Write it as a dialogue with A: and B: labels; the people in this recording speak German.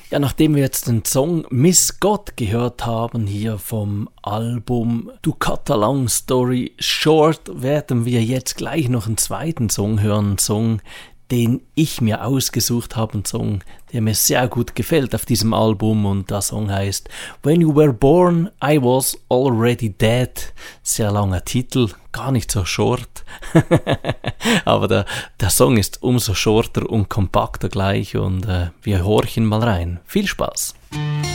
A: Ja, nachdem wir jetzt den Song Miss God gehört haben, hier vom Album To Cut a Long Story Short, werden wir jetzt gleich noch einen zweiten Song hören, einen Song, den ich mir ausgesucht habe, ein Song, der mir sehr gut gefällt auf diesem Album, und der Song heißt When You Were Born, I Was Already Dead. Sehr langer Titel, gar nicht so short, aber der Song ist umso shorter und kompakter gleich, und wir horchen mal rein. Viel Spaß!